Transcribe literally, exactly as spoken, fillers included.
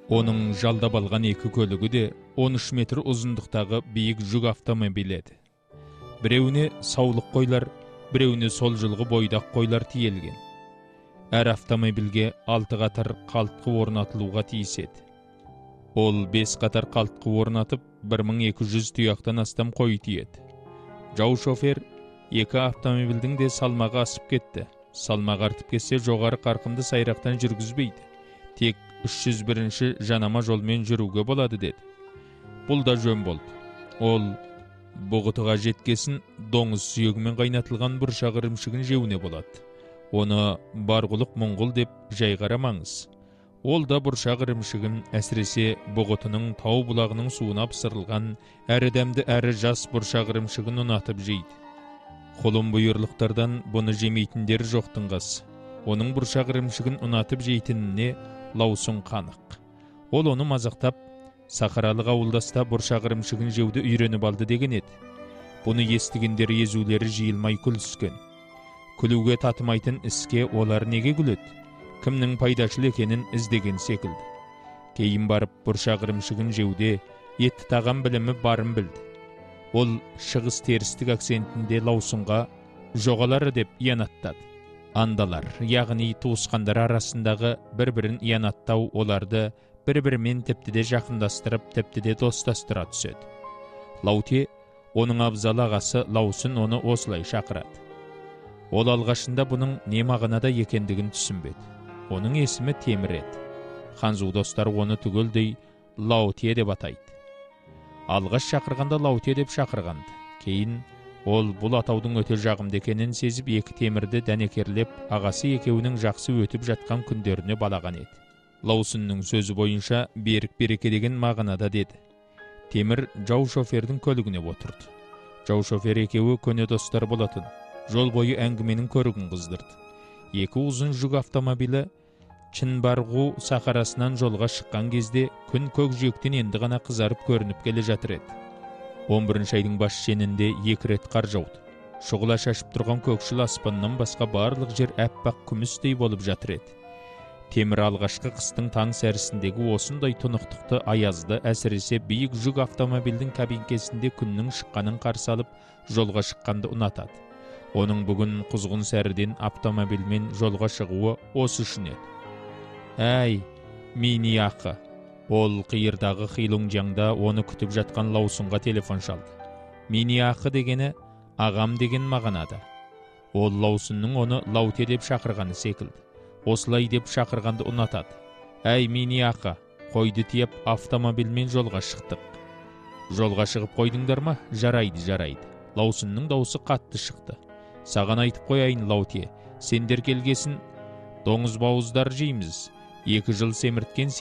Оның жалдап алған екі көлігі де он үш метр ұзындықтағы биік жүк автомобилі еді. Біреуіне саулық қойлар, біреуіне сол жылғы бойдақ қойлар тиелген. Әр автомобилге алты қатар қалтқы орнатылуға тиіс еді. Ол бес қатар қалтқы орнатып, бір мың екі жүз тұяқтан астам қой тиеді. Жау шофер екі автомобилдің де салмағы асып кетті. Салмағы артып кетсе, жоғары қарқынды сайрақтан жүргізбейді. Тек үш жүз бірінші жанама жолмен жүруге болады деді. Бұл да жөн болды. Ол бұғытыға жеткесін доңыз сүйегімен қайнатылған бұршақ ірімшігін жеуіне болады. Оны барғұлық мұңғыл деп жай қарамаңыз. Ол да бұршақ ірімшігін, әсіресе бұғытының тау бұлағының суына пысырылған әрі дәмді әрі жас бұршақ ірімшігін ұнатып жейді. Құлын бұйырлықтардан бұны жемейтіндер жоқтың қасы. Оның бұршақ ірімшігін ұнатып жейтініне Лаусун қанық. Ол оны мазақтап, сахаралық ауылдаста бұршақ ірімшігін жеуді үйреніп алды деген еді. Бұны естігендер езулері жиылмай күліскен. Күлуге татымайтын іске олар неге күледі? Кімнің пайдашыл екенін іздеген секілді. Кейін барып бұршақ ірімшігін жеуде етті тағам білімі барын білді. Ол шығыс терістік акцентінде Лаусунға жоғалары деп иянаттады. Андалар, яғни туысқандар арасындағы бір-бірін иянаттау оларды бір-бірімен тіпті де жақындастырып, тіпті де достастыра түседі. Лаутие, оның абзал ағасы Лаусун оны осылай шақырады. Ол алғашында бұның не мағынада екендігін түсінбеді. Оның есімі Темір еді. Ханзу достар оны түгелдей Лаутие деп атайды. Алғаш шақырғанда Лаутие деп шақырғанды. Кейін ол бұл атаудың өте жағымды екенін сезіп, екі темірді дәнекерлеп, ағасы екеуінің жақсы өтіп жатқан күндеріне балаған еді. Лаусунның сөзі бойынша берік береке деген мағынада деді. Темір жау шофердің көлігіне отырды. Жау шофер екеуі көне достар болатын. Жол бойы әңгіменің көрігін қыздырды. Екі ұзын жүк автомобилі Чинбаргу сахарасынан жолға шыққан кезде күн көкжиектен енді ғана қызарып көрініп келе жатыр еді. он бірінші айдың бас шенінде екі рет қар жауды. Шұғыла шашып тұрған көкшіл аспаннан басқа барлық жер әппақ күмістей болып жатыр еді. Темір алғашқы қыстың таң сәрісіндегі осындай тұнықтықты, аязды, әсіресе биік жүк автомобилдің кабинкесінде күннің шыққанын қарсы алып, жолға шыққанды ұнатады. Оның бүгін құзғын сәріден автомобилмен жолға шығуы осы үшін еді. Әй, мини ақы. Ол қиырдағы Хилунжаңда оны күтіп жатқан Лаусунға телефон шалды. Мини ақы дегені ағам деген мағынада. Ол Лаусунның оны Лаутие деп шақырғаны секілді. Осылай деп шақырғанды ұнатады. Әй, мини ақы, қойды тиеп автомобилмен жолға шықтық. Жолға шығып қойдыңдар ма? Жарайды, жарайды. Лаусунның дауысы қатты шықты. Саған айтып қояйын, Лаутие, сендер келгесін доңыз бауыздар жейміз. Екі жыл семірткен